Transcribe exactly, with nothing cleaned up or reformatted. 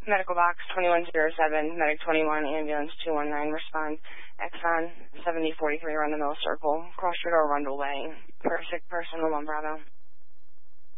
Medical box twenty-one oh seven, medic twenty-one, ambulance two one nine, respond. Exxon seventy forty-three, run the mill circle, cross street or Rundle Way. For a sick person, one Bravo.